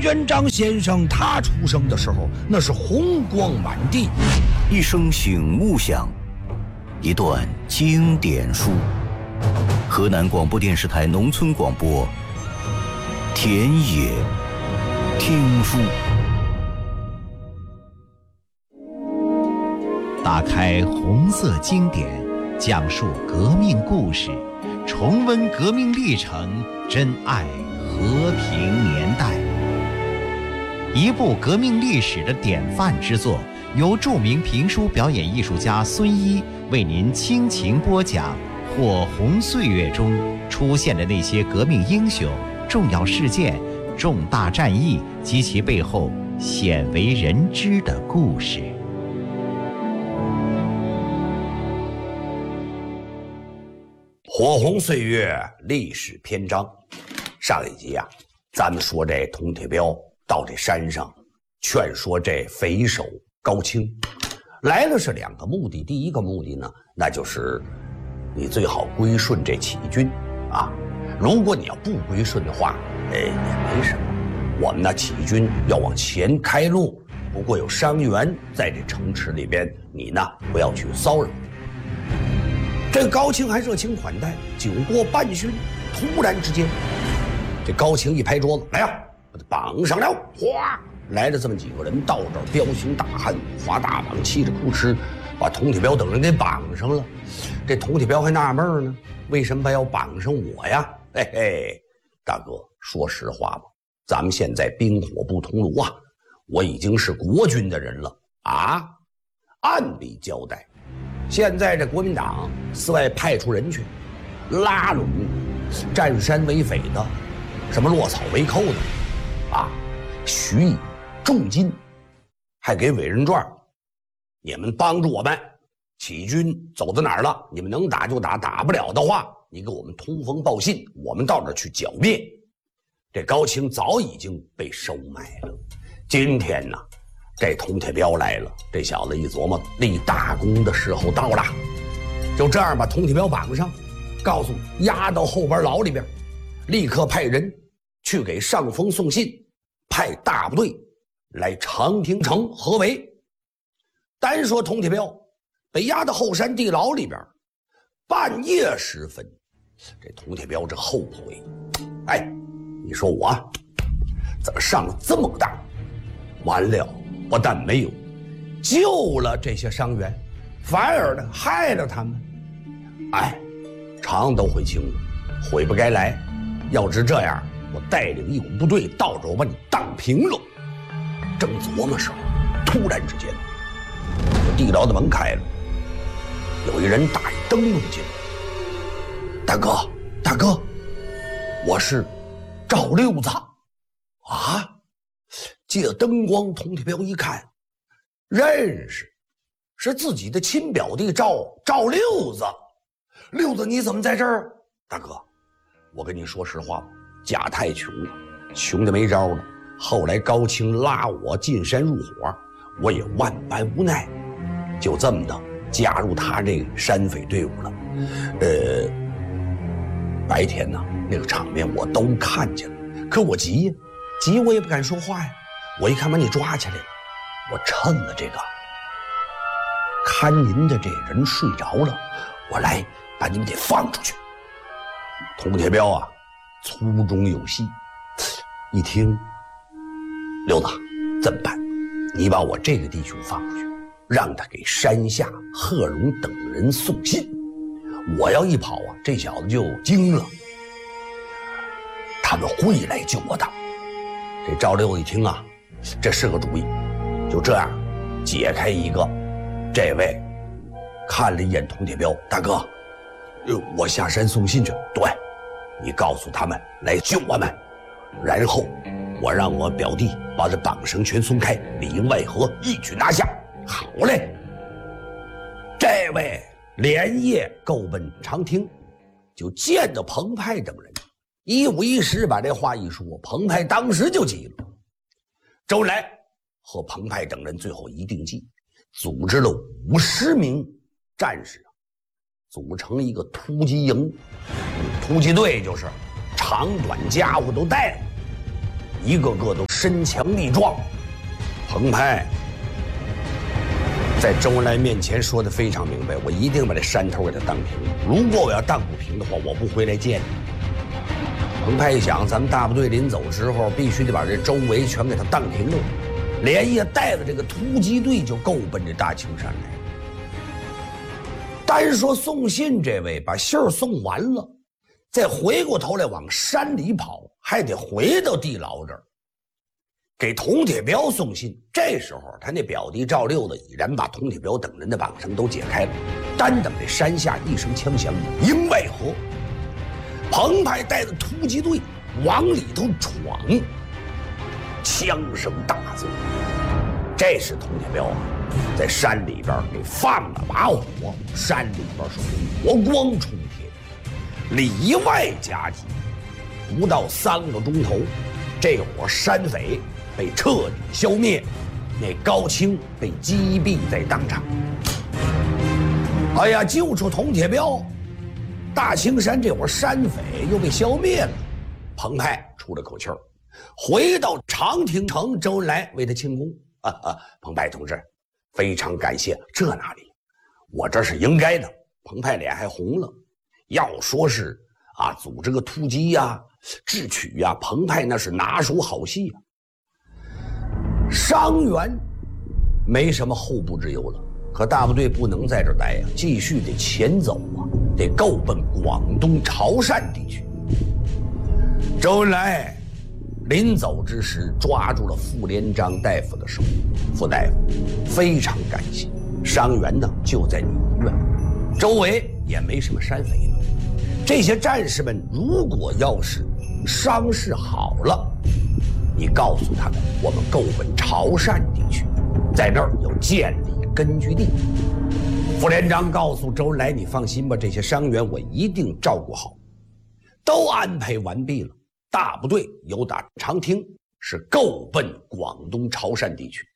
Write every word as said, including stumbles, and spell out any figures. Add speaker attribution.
Speaker 1: 元璋先生他出生的时候，那是红光满地。
Speaker 2: 一声醒目响，一段经典书。河南广播电视台农村广播，田野听书。
Speaker 3: 打开红色经典，讲述革命故事，重温革命历程，珍爱和平年代。一部革命历史的典范之作，由著名评书表演艺术家孙一为您倾情播讲火红岁月中出现的那些革命英雄、重要事件、重大战役及其背后鲜为人知的故事。
Speaker 4: 火红岁月历史篇章，上一集啊，咱们说这佟铁彪到这山上劝说这匪首高清，来了是两个目的。第一个目的呢，那就是你最好归顺这起义军啊。如果你要不归顺的话，哎，也没什么。我们呢，起义军要往前开路，不过有伤员在这城池里边，你呢不要去骚扰。这个高清还热情款待，酒过半醺，突然之间，这高清一拍桌子，来呀，把他绑上了！哗，来了这么几个人，到这儿彪形大汉，划大膀，骑着裤哧，把佟铁彪等人给绑上了。这佟铁彪还纳闷呢，为什么要绑上我呀？嘿嘿，大哥，说实话吧，咱们现在冰火不同炉啊，我已经是国军的人了啊，按理交代。现在这国民党寺外派出人去拉拢占山为匪的，什么落草为寇的啊，许以重金，还给委任状，你们帮助我们，起义军走到哪儿了，你们能打就打，打不了的话你给我们通风报信，我们到那儿去剿灭。这高清早已经被收买了，今天呢这佟铁彪来了，这小子一琢磨，立大功的时候到了，就这样把佟铁彪绑上，告诉押到后边牢里边，立刻派人去给上峰送信，派大部队来长亭城合围。单说佟铁彪被押到后山地牢里边，半夜时分，这佟铁彪这后悔，哎，你说我怎么上了这么个当？完了，不但没有救了这些伤员，反而呢害了他们。哎，常都悔清了，悔不该来。要知这样，我带领一股部队到这我把你荡平了。正琢磨时候，突然之间，这地牢的门开了，有一人打一灯笼进来。大哥，大哥，我是赵六子啊。借灯光，佟铁彪一看，认识，是自己的亲表弟赵赵六子。六子，你怎么在这儿？大哥，我跟你说实话吧，家太穷了，穷的没招了。后来高清拉我进山入伙，我也万般无奈，就这么的加入他这个山匪队伍了。呃，白天呢，那个场面我都看见了，可我急呀，急我也不敢说话呀。我一看把你抓起来了，我趁了这个看您的这人睡着了，我来把你们给放出去。佟铁彪啊，粗中有细，一听，刘子这么办？你把我这个弟兄放出去，让他给山下贺荣等人送信。我要一跑啊，这小子就惊了，他们会来救我的。这赵六一听啊，这是个主意，就这样解开一个。这位看了一眼佟铁彪，大哥，呃，我下山送信去。对，你告诉他们来救我们，然后我让我表弟把这绑绳全松开，里应外合，一举拿下。好嘞。这位连夜够奔长亭，就见到彭湃等人，一五一十把这话一说，彭湃当时就急了。周恩来和彭湃等人最后一定计，组织了五十名战士，组成一个突击营，突击队就是长短家伙都带了。 一个个都身强力壮。彭湃在周恩来面前说的非常明白，我一定把这山头给他荡平。如果我要荡不平的话，我不回来见你。彭湃一想，咱们大部队临走之后，必须得把这周围全给他荡平了，连夜带着这个突击队就够奔着大青山来。单说送信这位把信儿送完了，再回过头来往山里跑，还得回到地牢这儿给佟铁彪送信。这时候他那表弟赵六子已然把佟铁彪等人的绑绳都解开了，单等这山下一声枪响，营外合，彭湃带着突击队往里头闯，枪声大作。这是佟铁彪啊，在山里边给放了把火，山里边是火光冲天，里外夹击，不到三个钟头，这伙山匪被彻底消灭，那高清被击毙在当场。哎呀，救出佟铁彪，大青山这伙山匪又被消灭了，彭湃出了口气儿，回到长亭城，周恩来为他庆功。啊啊，彭湃同志，非常感谢。这哪里，我这是应该的。彭湃脸还红了。要说是啊，组织个突击呀、啊、智取呀、啊，彭湃那是拿手好戏啊。伤员没什么后顾之忧了，可大部队不能在这儿待呀、啊，继续得前走啊，得够奔广东潮汕地区。周恩来临走之时，抓住了傅连璋大夫的手。傅大夫非常感谢，伤员呢就在你医院，周围也没什么山匪了。这些战士们如果要是伤势好了，你告诉他们，我们够奔潮汕地区，在那儿有建立根据地。傅连璋告诉周恩来，你放心吧，这些伤员我一定照顾好。都安排完毕了，大部队由打长汀是够奔广东潮汕地区。